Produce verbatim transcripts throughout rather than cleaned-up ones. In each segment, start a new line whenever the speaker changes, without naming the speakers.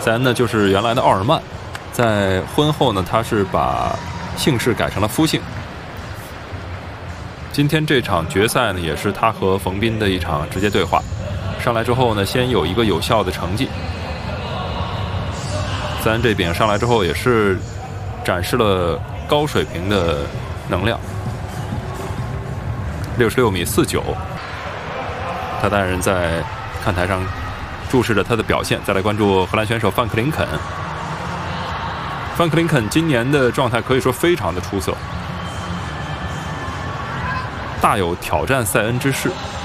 塞恩呢就是原来的奥尔曼，在婚后呢他是把姓氏改成了夫姓。今天这场决赛呢也是他和冯彬的一场直接对话。上来之后呢，先有一个有效的成绩。塞恩这饼上来之后也是展示了高水平的能量，六十六米四九。他当然在看台上注视着他的表现。再来关注荷兰选手范克林肯。范克林肯今年的状态可以说非常的出色，大有挑战塞恩之势。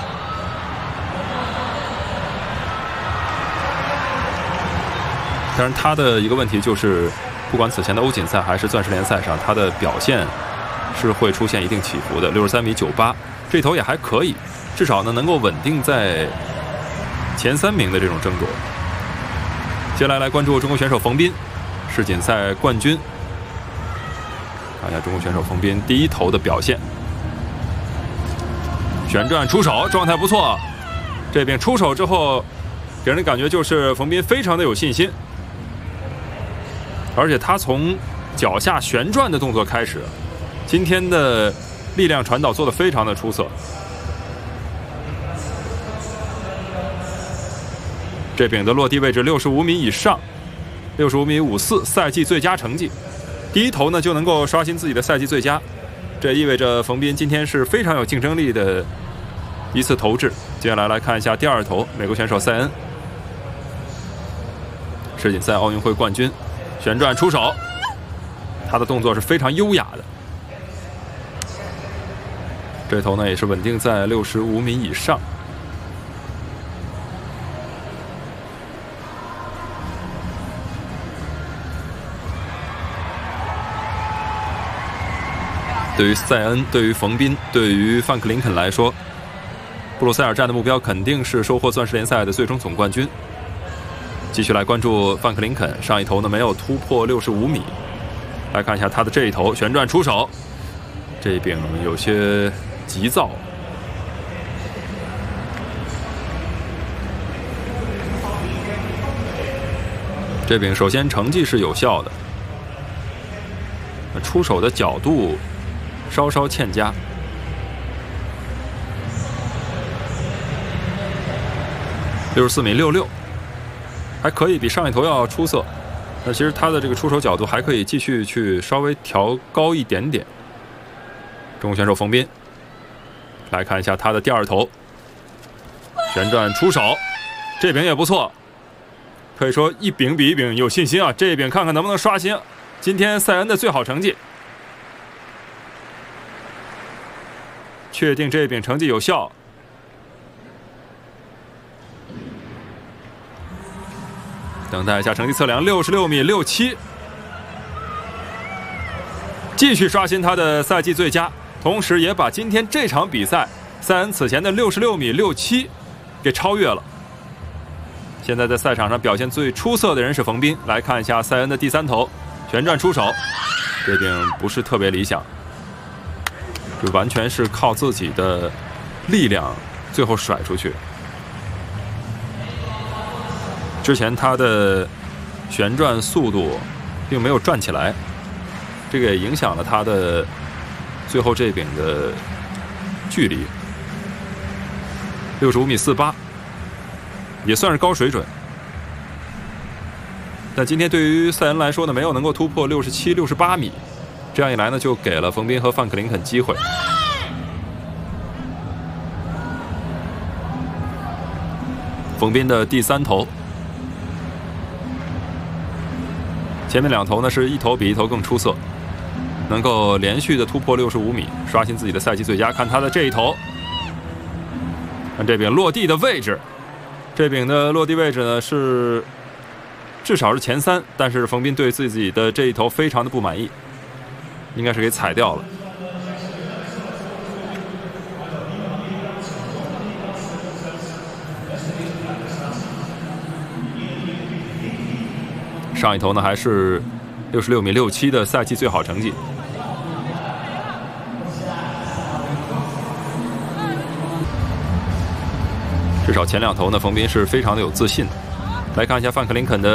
当然，他的一个问题就是，不管此前的欧锦赛还是钻石联赛上，他的表现是会出现一定起伏的。六十三米九八，这头也还可以，至少呢能够稳定在前三名的这种争夺。接下来来关注中国选手冯彬，世锦赛冠军。看一下中国选手冯彬第一头的表现，旋转出手，状态不错。这边出手之后，给人的感觉就是冯彬非常的有信心。而且他从脚下旋转的动作开始，今天的力量传导做得非常的出色。这饼的落地位置六十五米以上，六十五米五四，赛季最佳成绩。第一头呢就能够刷新自己的赛季最佳，这意味着冯彬今天是非常有竞争力的一次投掷。接下来来看一下第二头，美国选手塞恩，世锦赛奥运会冠军。旋转出手，他的动作是非常优雅的。这头呢也是稳定在六十五米以上。对于塞恩、对于冯彬、对于范克林肯来说，布鲁塞尔站的目标肯定是收获钻石联赛的最终总冠军。继续来关注范克林肯，上一头呢没有突破六十五米。来看一下他的这一头旋转出手，这一饼有些急躁。这饼首先成绩是有效的，出手的角度稍稍欠佳。六十四米六六。还可以比上一头要出色，那其实他的这个出手角度还可以继续去稍微调高一点点。中国选手冯彬，来看一下他的第二头，旋转出手，这饼也不错，可以说一饼比一饼有信心啊！这一饼看看能不能刷新今天塞恩的最好成绩，确定这一饼成绩有效。等待一下成绩测量，六十六米六七，继续刷新他的赛季最佳，同时也把今天这场比赛塞恩此前的六十六米六七给超越了。现在在赛场上表现最出色的人是冯彬。来看一下塞恩的第三头，旋转出手，这饼不是特别理想，就完全是靠自己的力量最后甩出去。之前他的旋转速度并没有转起来，这个也影响了他的最后这饼的距离。六十五米四八，也算是高水准。但今天对于塞恩来说呢，没有能够突破六十七、六十八米，这样一来呢，就给了冯彬和范克林肯机会。冯彬的第三头。前面两头呢是一头比一头更出色，能够连续的突破六十五米，刷新自己的赛季最佳。看他的这一头，看这饼落地的位置，这饼的落地位置呢是至少是前三，但是冯彬对自己的这一头非常的不满意，应该是给踩掉了。上一头呢还是六十六米六七的赛季最好成绩。至少前两头呢，冯彬是非常的有自信的。来看一下范克林肯的